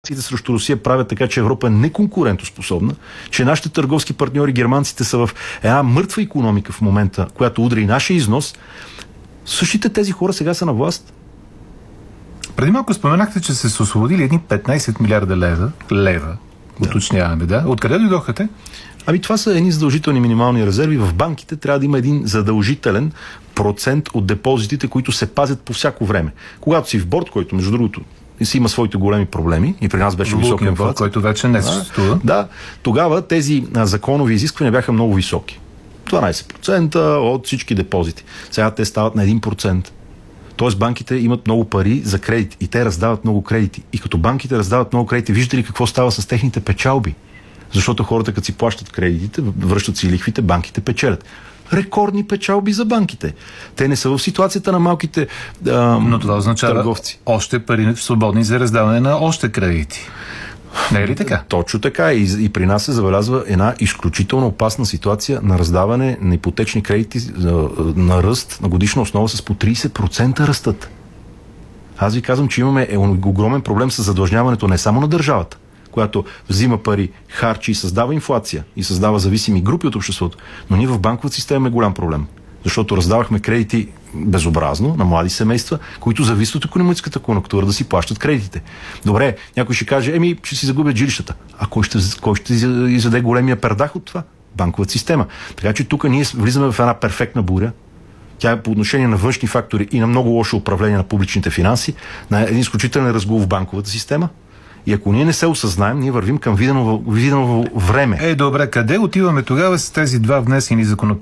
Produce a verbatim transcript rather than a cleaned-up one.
срещу Русия правят така, че Европа е неконкурентоспособна, че нашите търговски партньори, германците, са в една мъртва икономика в момента, която удря и нашия износ. Същите тези хора сега са на власт. Преди малко споменахте, че се са освободили едни петнайсет милиарда лева, лева, да. Уточняваме, да? Откъде дойдоха те? Ами това са едни задължителни минимални резерви. В банките трябва да има един задължителен процент от депозитите, които се пазят по всяко време. Когато си в борд, който между другото си има своите големи проблеми и при нас беше висока инфлация, който вече не съществува. Да, тогава тези а, законови изисквания бяха много високи. дванайсет процента от всички депозити. Сега те стават на един процент. Тоест банките имат много пари за кредит и те раздават много кредити. И като банките раздават много кредити, виждате ли какво става с техните печалби? Защото хората, като си плащат кредитите, връщат си лихвите, банките печелят. Рекордни печалби за банките. Те не са в ситуацията на малките а, Но това означава търговци. Още пари свободни за раздаване на още кредити. Не е ли така? Точно така. И, и при нас се забелязва една изключително опасна ситуация на раздаване на ипотечни кредити на ръст на годишна основа с по трийсет процента растат. Аз ви казвам, че имаме огромен проблем с задлъжняването не само на държавата, която взима пари, харчи и създава инфлация и създава зависими групи от обществото, но ние в банковата система имаме голям проблем. Защото раздавахме кредити безобразно на млади семейства, които зависят от икономическата конюнктура да си плащат кредитите. Добре, някой ще каже, еми, ще си загубят жилищата. А кой ще, кой ще изяде големия пердах от това? Банковата система. Така че тук ние влизаме в една перфектна буря. Тя е по отношение на външни фактори и на много лошо управление на публичните финанси, на един изключителен разгул в банковата система. И ако ние не се осъзнаем, ние вървим към видено, видено време. Е, добре, къде отиваме тогава с тези два внесени законопроекта?